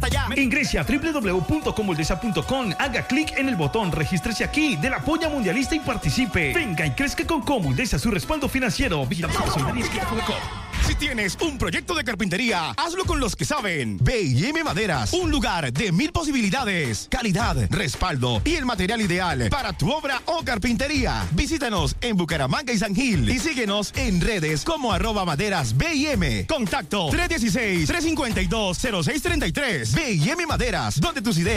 hasta allá. Ingrese a www.comuldesa.com, haga clic en el botón Regístrese aquí de la Polla Mundialista y participe. Venga y crezca con Comuldesa, su respaldo financiero. Vigilamos Personal. Si tienes un proyecto de carpintería, hazlo con los que saben. B&M Maderas, un lugar de 1000 posibilidades, calidad, respaldo y el material ideal para tu obra o carpintería. Visítanos en Bucaramanga y San Gil y síguenos en redes como @maderas B&M. Contacto 316-352-0633. B&M Maderas, donde tus ideas